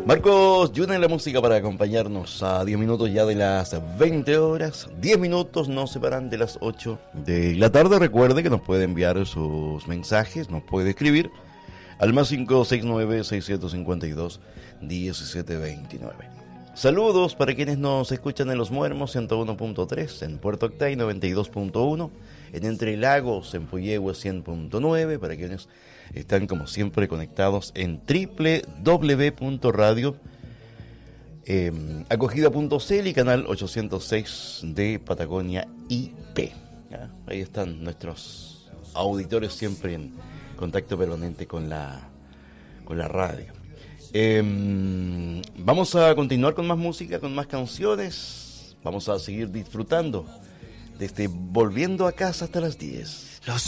Marcos Yuna en la música para acompañarnos a 10 minutos ya de las 20 horas. 10 minutos nos separan de las 8 de la tarde. Recuerde que nos puede enviar sus mensajes, nos puede escribir al más 569-652-1729. Saludos para quienes nos escuchan en Los Muermos 101.3, en Puerto Octay 92.1, en Entre Lagos, en Puyehue 100.9, para quienes están como siempre conectados en www.radio.acogida.cl y canal 806 de Patagonia IP. ¿Ya? Ahí están nuestros auditores siempre en contacto permanente con la radio. Vamos a continuar con más música, con más canciones. Vamos a seguir disfrutando desde Volviendo a Casa hasta las 10.